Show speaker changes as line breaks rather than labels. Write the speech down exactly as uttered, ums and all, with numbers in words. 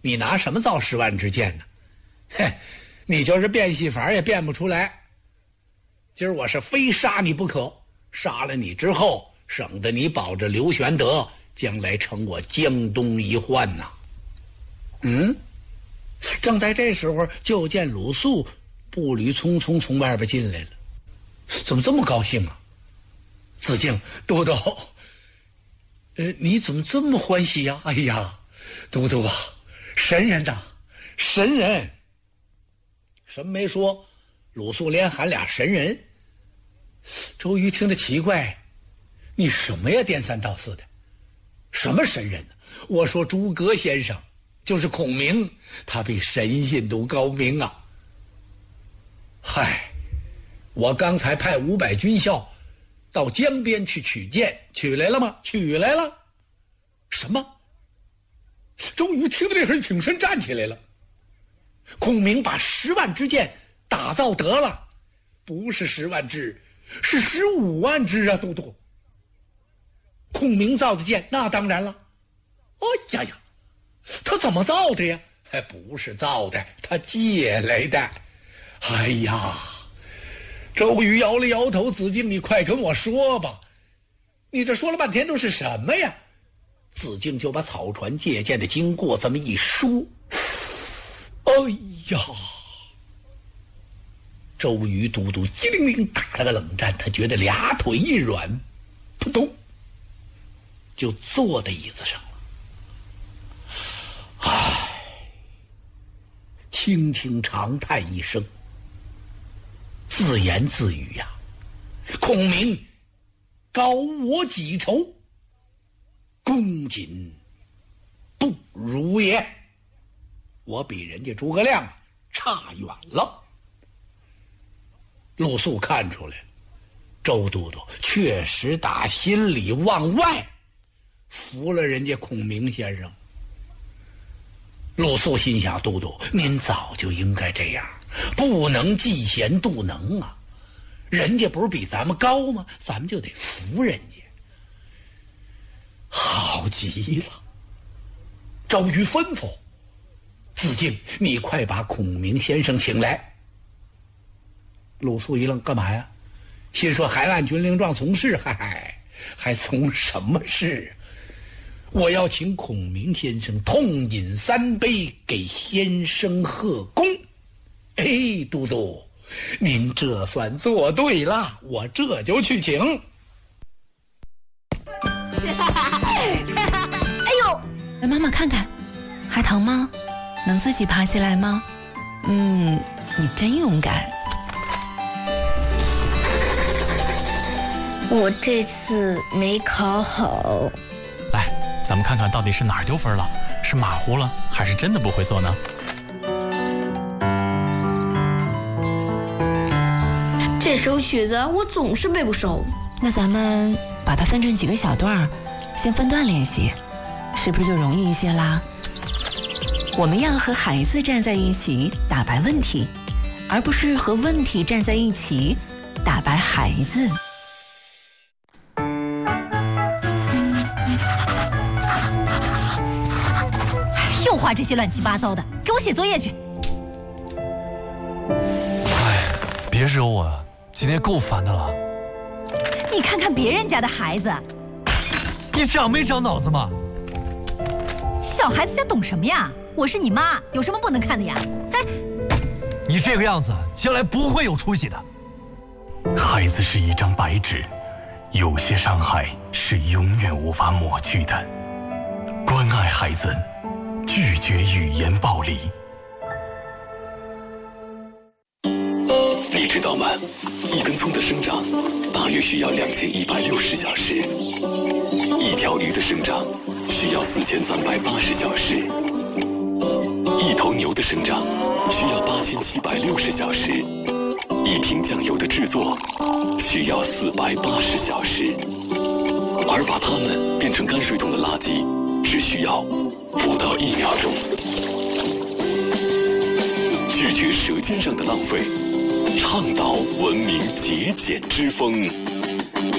你拿什么造十万支箭呢？嘿，你就是变戏法也变不出来。今儿我是非杀你不可，杀了你之后，省得你保着刘玄德将来成我江东一患呐。嗯，正在这时候，就见鲁肃步履匆匆从外边进来了。怎么这么高兴啊？子敬，都督，呃，你怎么这么欢喜呀、啊？哎呀，都督啊，神人呐，神人！什么没说，鲁肃连喊俩神人。周瑜听着奇怪，你什么呀，颠三倒四的，什么神人呢？我说诸葛先生，就是孔明，他比神仙都高明啊。嗨，我刚才派五百军校到江边去取箭，取来了吗？取来了。什么？周瑜听到这声，挺身站起来了。孔明把十万支箭打造得了，不是十万支，是十五万支啊！都督，孔明造的箭，那当然了。哎呀呀，他怎么造的呀？还不是造的，他借来的。哎呀，周瑜摇了摇头，子敬，你快跟我说吧，你这说了半天都是什么呀？子敬就把草船借箭的经过这么一说。哎呀，周瑜都督机灵灵打了个冷战，他觉得俩腿一软，扑通就坐在椅子上了。唉，轻轻长叹一声，自言自语呀、啊：“孔明高我几筹，公瑾不如也。我比人家诸葛亮差远了。”鲁肃看出来了，周都督确实打心里往外服了人家孔明先生。鲁肃心想，都督您早就应该这样，不能嫉贤妒能啊，人家不是比咱们高吗？咱们就得服人家。好极了。周瑜吩咐子敬，你快把孔明先生请来。鲁肃一愣，干嘛呀？心说还按军令状从事，嗨，还从什么事？我要请孔明先生痛饮三杯，给先生贺功。哎，都督，您这算做对了，我这就去请。
哎呦，来妈妈看看，还疼吗？能自己爬起来吗？嗯，你真勇敢。
我这次没考好。
来，咱们看看到底是哪儿丢分了，是马虎了，还是真的不会做呢？
这首曲子我总是背不熟。
那咱们把它分成几个小段，先分段练习，是不是就容易一些啦？我们要和孩子站在一起打败问题，而不是和问题站在一起打败孩子。
又画这些乱七八糟的，给我写作业去。
哎，别惹我啊，今天够烦的了。
你看看别人家的孩子，
你长没长脑子吗？
小孩子家懂什么呀？我是你妈，有什么不能看的呀？哎，
你这个样子，将来不会有出息的。
孩子是一张白纸，有些伤害是永远无法抹去的。关爱孩子，拒绝语言暴力。你知道吗？一根葱的生长大约需要两千一百六十小时，一条鱼的生长需要四千三百八十小时，一头牛的生长需要八千七百六十小时，一瓶酱油的制作需要四百八十小时，而把它们变成泔水桶的垃圾只需要不到一秒钟。拒绝舌尖上的浪费，倡导文明节俭之风。